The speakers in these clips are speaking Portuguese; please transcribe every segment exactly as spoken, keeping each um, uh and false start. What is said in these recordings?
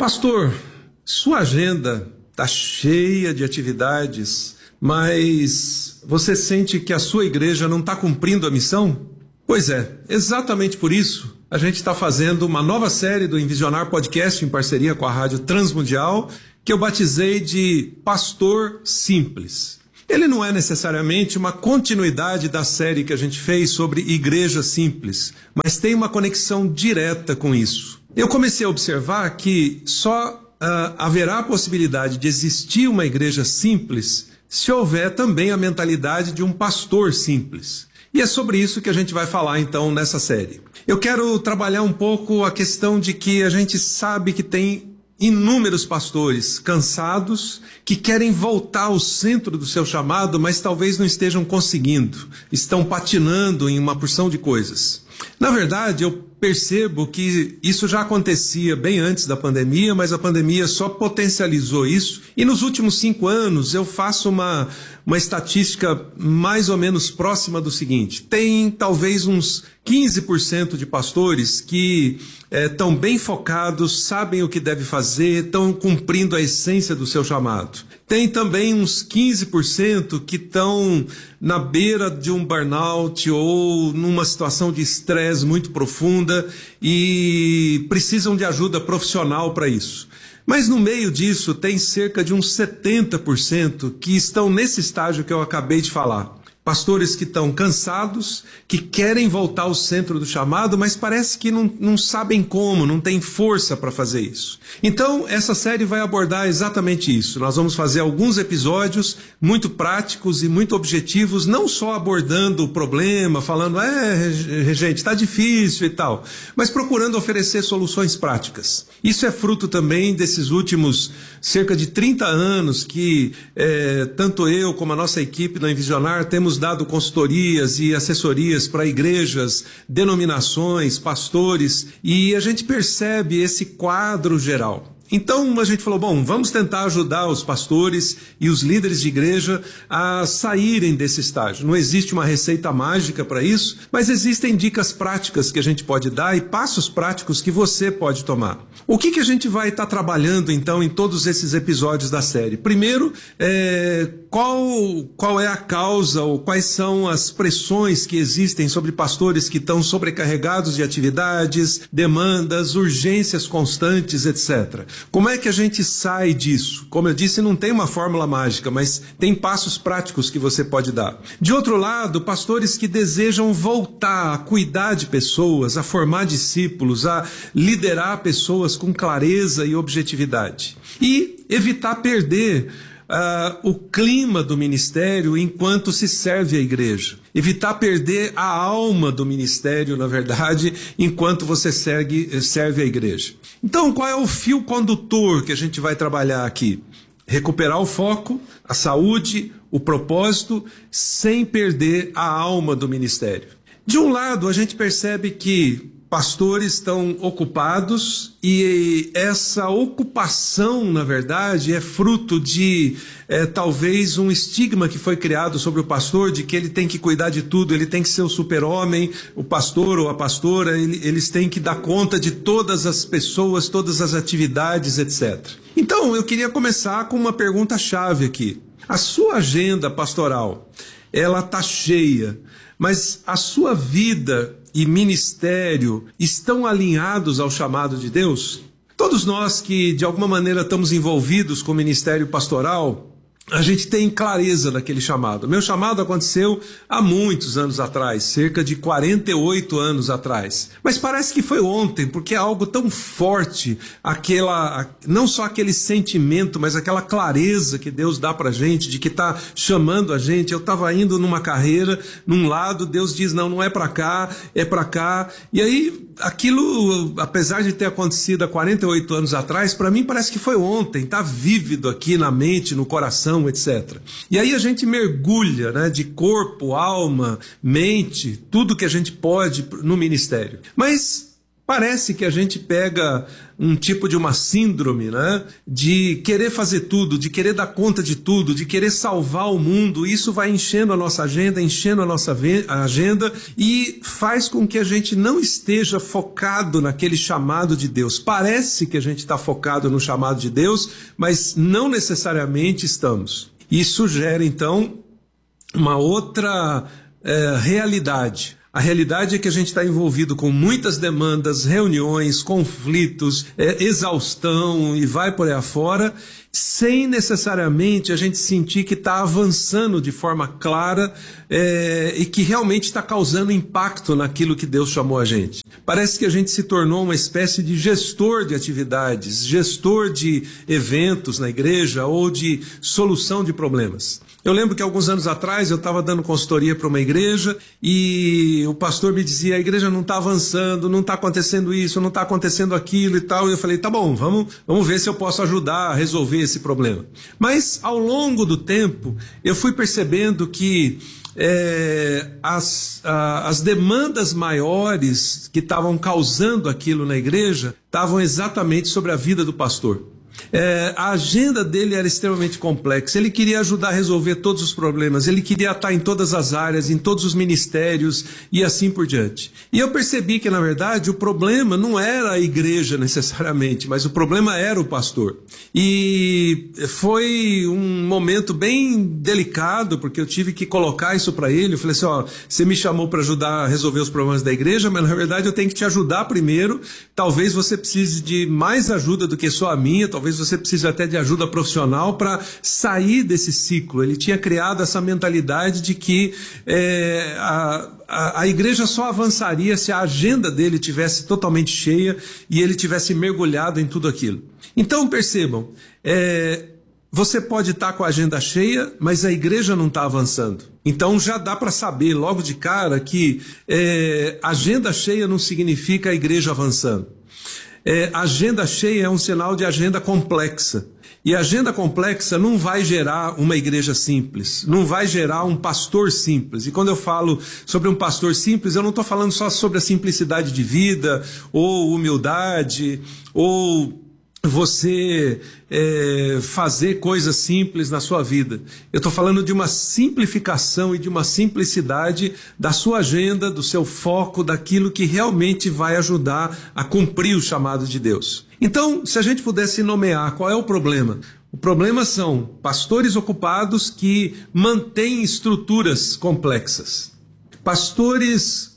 Pastor, sua agenda está cheia de atividades, mas você sente que a sua igreja não está cumprindo a missão? Pois é, exatamente por isso a gente está fazendo uma nova série do Envisionar Podcast em parceria com a Rádio Transmundial, que eu batizei de Pastor Simples. Ele não é necessariamente uma continuidade da série que a gente fez sobre Igreja Simples, mas tem uma conexão direta com isso. Eu comecei a observar que só uh, haverá a possibilidade de existir uma igreja simples se houver também a mentalidade de um pastor simples. E é sobre isso que a gente vai falar então nessa série. Eu quero trabalhar um pouco a questão de que a gente sabe que tem inúmeros pastores cansados que querem voltar ao centro do seu chamado, mas talvez não estejam conseguindo, estão patinando em uma porção de coisas. Na verdade, eu percebo que isso já acontecia bem antes da pandemia, mas a pandemia só potencializou isso. E nos últimos cinco anos eu faço uma, uma estatística mais ou menos próxima do seguinte: tem talvez uns quinze por cento de pastores que estão é, bem focados, sabem o que deve fazer, estão cumprindo a essência do seu chamado. Tem também uns quinze por cento que estão na beira de um burnout ou numa situação de estresse muito profunda e precisam de ajuda profissional para isso. Mas no meio disso tem cerca de uns setenta por cento que estão nesse estágio que eu acabei de falar. Pastores que estão cansados, que querem voltar ao centro do chamado, mas parece que não, não sabem como, não tem força para fazer isso. Então, essa série vai abordar exatamente isso. Nós vamos fazer alguns episódios muito práticos e muito objetivos, não só abordando o problema, falando, é, gente, está difícil e tal, mas procurando oferecer soluções práticas. Isso é fruto também desses últimos cerca de trinta anos que é, tanto eu como a nossa equipe da Envisionar temos dado consultorias e assessorias para igrejas, denominações, pastores, e a gente percebe esse quadro geral. Então a gente falou, bom, vamos tentar ajudar os pastores e os líderes de igreja a saírem desse estágio. Não existe uma receita mágica para isso, mas existem dicas práticas que a gente pode dar e passos práticos que você pode tomar. O que, que a gente vai estar trabalhando então em todos esses episódios da série? Primeiro, é, qual, qual é a causa ou quais são as pressões que existem sobre pastores que estão sobrecarregados de atividades, demandas, urgências constantes, etcétera. Como é que a gente sai disso? Como eu disse, não tem uma fórmula mágica, mas tem passos práticos que você pode dar. De outro lado, pastores que desejam voltar a cuidar de pessoas, a formar discípulos, a liderar pessoas com clareza e objetividade. E evitar perder uh, o clima do ministério enquanto se serve a igreja. Evitar perder a alma do ministério, na verdade, enquanto você segue, serve a igreja. Então, qual é o fio condutor que a gente vai trabalhar aqui? Recuperar o foco, a saúde, o propósito, sem perder a alma do ministério. De um lado, a gente percebe que pastores estão ocupados e essa ocupação, na verdade, é fruto de é, talvez um estigma que foi criado sobre o pastor de que ele tem que cuidar de tudo, ele tem que ser o super-homem, o pastor ou a pastora, ele, eles têm que dar conta de todas as pessoas, todas as atividades, etcétera. Então, eu queria começar com uma pergunta-chave aqui. A sua agenda pastoral, ela está cheia, mas a sua vida e ministério estão alinhados ao chamado de Deus? Todos nós que de alguma maneira estamos envolvidos com o ministério pastoral, a gente tem clareza daquele chamado. Meu chamado aconteceu há muitos anos atrás, cerca de quarenta e oito anos atrás. Mas parece que foi ontem, porque é algo tão forte, aquela, não só aquele sentimento, mas aquela clareza que Deus dá pra gente, de que está chamando a gente. Eu estava indo numa carreira, num lado, Deus diz, não, não é pra cá, é pra cá. E aí, aquilo, apesar de ter acontecido há quarenta e oito anos atrás, para mim parece que foi ontem, está vívido aqui na mente, no coração, etcétera. E aí a gente mergulha, né, de corpo, alma, mente, tudo que a gente pode no ministério. Mas Parece que a gente pega um tipo de uma síndrome, né? De querer fazer tudo, de querer dar conta de tudo, de querer salvar o mundo. Isso vai enchendo a nossa agenda, enchendo a nossa agenda e faz com que a gente não esteja focado naquele chamado de Deus. Parece que a gente está focado no chamado de Deus, mas não necessariamente estamos. Isso gera, então, uma outra é, realidade. A realidade é que a gente está envolvido com muitas demandas, reuniões, conflitos, é, exaustão e vai por aí afora, sem necessariamente a gente sentir que está avançando de forma clara é, e que realmente está causando impacto naquilo que Deus chamou a gente. Parece que a gente se tornou uma espécie de gestor de atividades, gestor de eventos na igreja ou de solução de problemas. Eu lembro que alguns anos atrás eu estava dando consultoria para uma igreja e o pastor me dizia, a igreja não está avançando, não está acontecendo isso, não está acontecendo aquilo e tal. E eu falei, tá bom, vamos, vamos ver se eu posso ajudar a resolver esse problema. Mas ao longo do tempo eu fui percebendo que é, as, a, as demandas maiores que estavam causando aquilo na igreja estavam exatamente sobre a vida do pastor. É, a agenda dele era extremamente complexa, ele queria ajudar a resolver todos os problemas, ele queria estar em todas as áreas, em todos os ministérios e assim por diante. E eu percebi que, na verdade, o problema não era a igreja necessariamente, mas o problema era o pastor. E foi um momento bem delicado, porque eu tive que colocar isso para ele. Eu falei assim, ó, você me chamou para ajudar a resolver os problemas da igreja, mas na verdade eu tenho que te ajudar primeiro. Talvez você precise de mais ajuda do que só a minha, talvez você precise até de ajuda profissional para sair desse ciclo. Ele tinha criado essa mentalidade de que é, a, a, a igreja só avançaria se a agenda dele tivesse totalmente cheia e ele tivesse mergulhado em tudo aquilo. Então percebam, é, você pode estar com a agenda cheia, mas a igreja não está avançando. Então já dá para saber logo de cara que é, agenda cheia não significa a igreja avançando. É, agenda cheia é um sinal de agenda complexa. E agenda complexa não vai gerar uma igreja simples, não vai gerar um pastor simples. E quando eu falo sobre um pastor simples, eu não estou falando só sobre a simplicidade de vida, ou humildade, ou você é, fazer coisas simples na sua vida. Eu estou falando de uma simplificação e de uma simplicidade da sua agenda, do seu foco, daquilo que realmente vai ajudar a cumprir o chamado de Deus. Então, se a gente pudesse nomear qual é o problema, o problema são pastores ocupados que mantêm estruturas complexas. Pastores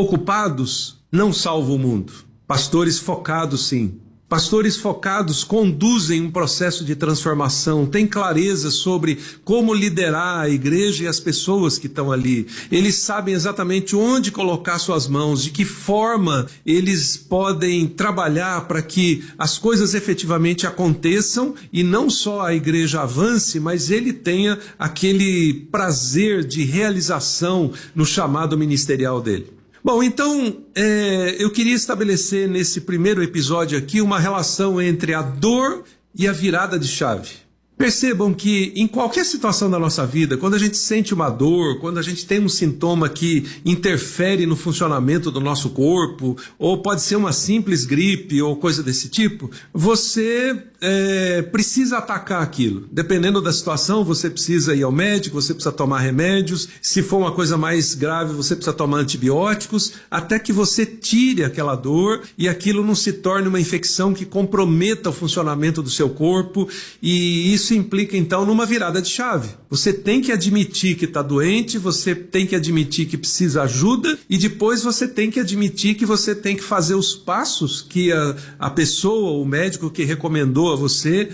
ocupados não salvam o mundo. Pastores focados, sim. Pastores focados conduzem um processo de transformação, têm clareza sobre como liderar a igreja e as pessoas que estão ali. Eles sabem exatamente onde colocar suas mãos, de que forma eles podem trabalhar para que as coisas efetivamente aconteçam e não só a igreja avance, mas ele tenha aquele prazer de realização no chamado ministerial dele. Bom, então é, eu queria estabelecer nesse primeiro episódio aqui uma relação entre a dor e a virada de chave. Percebam que em qualquer situação da nossa vida, quando a gente sente uma dor, quando a gente tem um sintoma que interfere no funcionamento do nosso corpo, ou pode ser uma simples gripe ou coisa desse tipo, você é, precisa atacar aquilo. Dependendo da situação, você precisa ir ao médico, você precisa tomar remédios. Se for uma coisa mais grave, você precisa tomar antibióticos, até que você tire aquela dor e aquilo não se torne uma infecção que comprometa o funcionamento do seu corpo, e isso Isso implica, então, numa virada de chave. Você tem que admitir que está doente, você tem que admitir que precisa ajuda e depois você tem que admitir que você tem que fazer os passos que a, a pessoa, o médico que recomendou a você,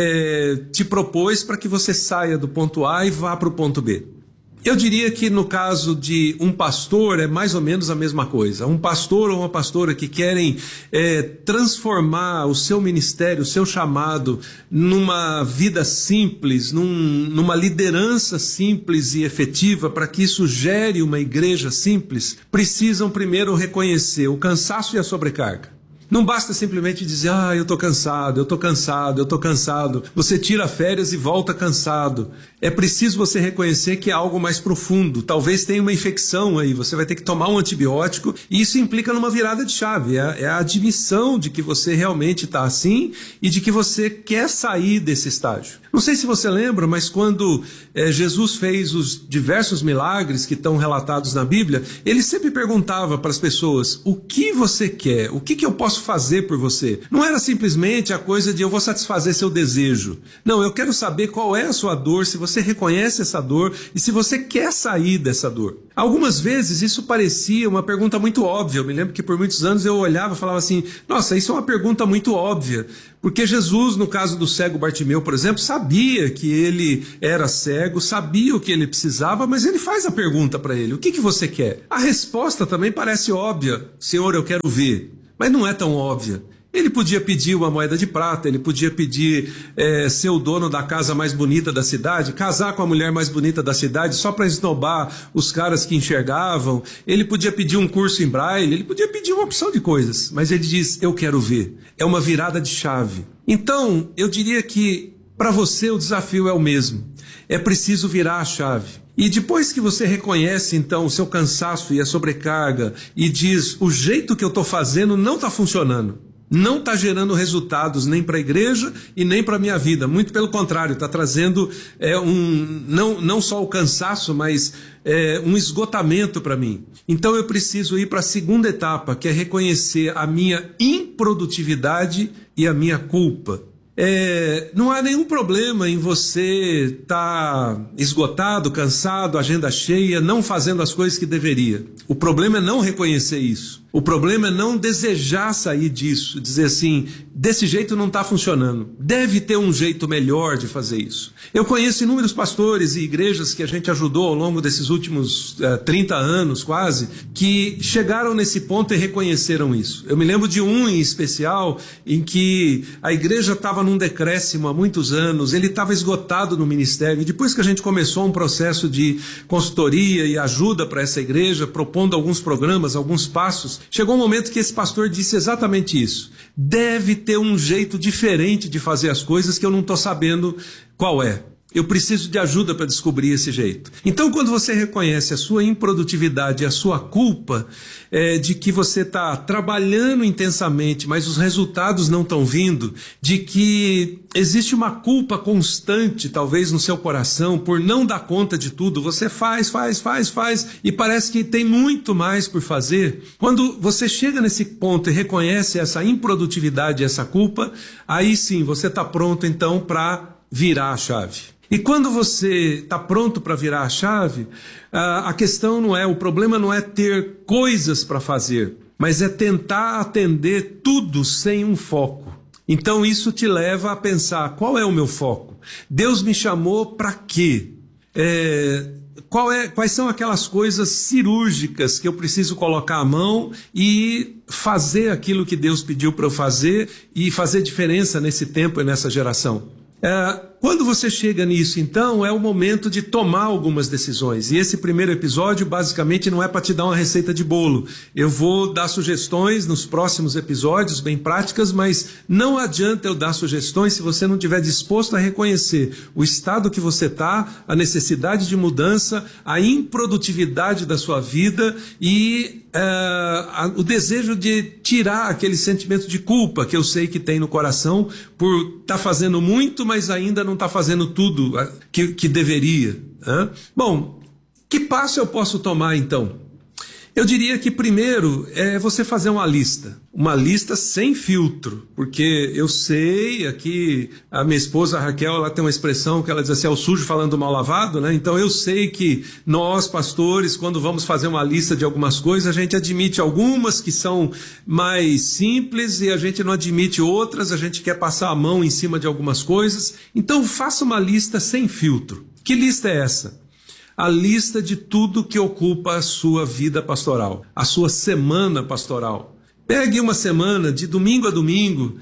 é, te propôs para que você saia do ponto A e vá para o ponto B. Eu diria que no caso de um pastor é mais ou menos a mesma coisa. Um pastor ou uma pastora que querem é, transformar o seu ministério, o seu chamado numa vida simples, num, numa liderança simples e efetiva, para que isso gere uma igreja simples, precisam primeiro reconhecer o cansaço e a sobrecarga. Não basta simplesmente dizer, ah, eu tô cansado, eu tô cansado, eu tô cansado. Você tira férias e volta cansado. É preciso você reconhecer que é algo mais profundo. Talvez tenha uma infecção aí, você vai ter que tomar um antibiótico e isso implica numa virada de chave. É, é a admissão de que você realmente está assim e de que você quer sair desse estágio. Não sei se você lembra, mas quando é, Jesus fez os diversos milagres que estão relatados na Bíblia, ele sempre perguntava para as pessoas, o que você quer? O que, que eu posso fazer por você? Não era simplesmente a coisa de eu vou satisfazer seu desejo. Não, eu quero saber qual é a sua dor, se você reconhece essa dor e se você quer sair dessa dor. Algumas vezes isso parecia uma pergunta muito óbvia. Eu me lembro que por muitos anos eu olhava e falava assim, nossa, isso é uma pergunta muito óbvia. Porque Jesus, no caso do cego Bartimeu, por exemplo, sabia que ele era cego, sabia o que ele precisava, mas ele faz a pergunta para ele, o que, que você quer? A resposta também parece óbvia, Senhor, eu quero ver, mas não é tão óbvia. Ele podia pedir uma moeda de prata, ele podia pedir é, ser o dono da casa mais bonita da cidade, casar com a mulher mais bonita da cidade só para esnobar os caras que enxergavam, ele podia pedir um curso em braille, ele podia pedir uma opção de coisas, mas ele diz, eu quero ver. É uma virada de chave. Então, eu diria que para você o desafio é o mesmo. É preciso virar a chave. E depois que você reconhece, então, o seu cansaço e a sobrecarga e diz, o jeito que eu estou fazendo não está funcionando. Não está gerando resultados nem para a igreja e nem para a minha vida. Muito pelo contrário, está trazendo é, um, não, não só o cansaço, mas é, um esgotamento para mim. Então eu preciso ir para a segunda etapa, que é reconhecer a minha improdutividade e a minha culpa. É, não há nenhum problema em você estar tá esgotado, cansado, agenda cheia, não fazendo as coisas que deveria. O problema é não reconhecer isso. O problema é não desejar sair disso, dizer assim, desse jeito não está funcionando. Deve ter um jeito melhor de fazer isso. Eu conheço inúmeros pastores e igrejas que a gente ajudou ao longo desses últimos uh, trinta anos quase, que chegaram nesse ponto e reconheceram isso. Eu me lembro de um em especial em que a igreja estava num decréscimo há muitos anos, ele estava esgotado no ministério. E depois que a gente começou um processo de consultoria e ajuda para essa igreja, propondo alguns programas, alguns passos, chegou um momento que esse pastor disse exatamente isso. Deve ter um jeito diferente de fazer as coisas que eu não estou sabendo qual é. Eu preciso de ajuda para descobrir esse jeito. Então, quando você reconhece a sua improdutividade e a sua culpa é, de que você está trabalhando intensamente, mas os resultados não estão vindo, de que existe uma culpa constante, talvez, no seu coração, por não dar conta de tudo, você faz, faz, faz, faz, e parece que tem muito mais por fazer. Quando você chega nesse ponto e reconhece essa improdutividade e essa culpa, aí sim, você está pronto, então, para virar a chave. E quando você está pronto para virar a chave, a questão não é, o problema não é ter coisas para fazer, mas é tentar atender tudo sem um foco. Então isso te leva a pensar, qual é o meu foco? Deus me chamou para quê? É, qual é, quais são aquelas coisas cirúrgicas que eu preciso colocar a mão e fazer aquilo que Deus pediu para eu fazer e fazer diferença nesse tempo e nessa geração? É, quando você chega nisso, então, é o momento de tomar algumas decisões. E esse primeiro episódio, basicamente, não é para te dar uma receita de bolo. Eu vou dar sugestões nos próximos episódios, bem práticas, mas não adianta eu dar sugestões se você não estiver disposto a reconhecer o estado que você está, a necessidade de mudança, a improdutividade da sua vida e é, a, o desejo de tirar aquele sentimento de culpa que eu sei que tem no coração por estar tá fazendo muito, mas ainda não está fazendo tudo que, que deveria. Né? Bom, que passo eu posso tomar então? Eu diria que primeiro é você fazer uma lista, uma lista sem filtro, porque eu sei, aqui a minha esposa a Raquel, ela tem uma expressão que ela diz assim, é o sujo falando mal lavado, né? Então eu sei que nós pastores, quando vamos fazer uma lista de algumas coisas, a gente admite algumas que são mais simples e a gente não admite outras, a gente quer passar a mão em cima de algumas coisas, então faça uma lista sem filtro. Que lista é essa? A lista de tudo que ocupa a sua vida pastoral, a sua semana pastoral. Pegue uma semana de domingo a domingo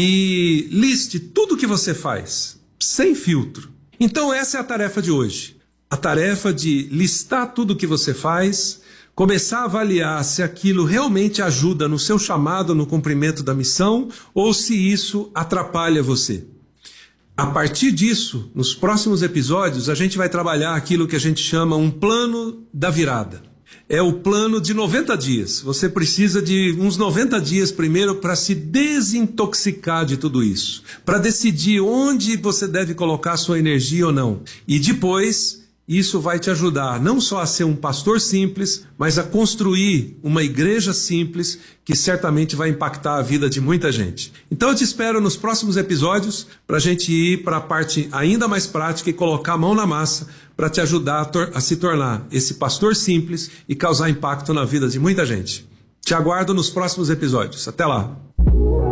e liste tudo que você faz, sem filtro. Então essa é a tarefa de hoje. A tarefa de listar tudo que você faz, começar a avaliar se aquilo realmente ajuda no seu chamado, no cumprimento da missão, ou se isso atrapalha você. A partir disso, nos próximos episódios, a gente vai trabalhar aquilo que a gente chama um plano da virada. É o plano de noventa dias. Você precisa de uns noventa dias primeiro para se desintoxicar de tudo isso, para decidir onde você deve colocar sua energia ou não. E depois, isso vai te ajudar não só a ser um pastor simples, mas a construir uma igreja simples que certamente vai impactar a vida de muita gente. Então eu te espero nos próximos episódios para a gente ir para a parte ainda mais prática e colocar a mão na massa para te ajudar a, tor- a se tornar esse pastor simples e causar impacto na vida de muita gente. Te aguardo nos próximos episódios. Até lá!